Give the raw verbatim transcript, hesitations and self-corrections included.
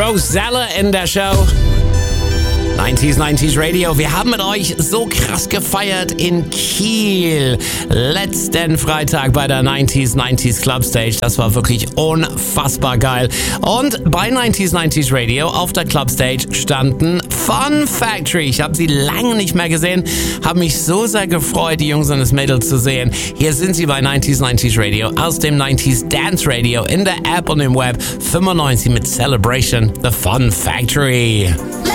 Rosella in der Show. neunziger neunzig Radio. Wir haben mit euch so krass gefeiert in Kiel. Letzten Freitag bei der neunziger neunzig Club Stage. Das war wirklich unfassbar geil. Und bei neunziger neunzig Radio auf der Club Stage standen Fun Factory. Ich habe sie lange nicht mehr gesehen. Habe mich so sehr gefreut, die Jungs und das Mädel zu sehen. Hier sind sie bei neunziger neunzig Radio aus dem neunziger Dance Radio in der App und im Web. fünfundneunzig mit Celebration, The Fun Factory.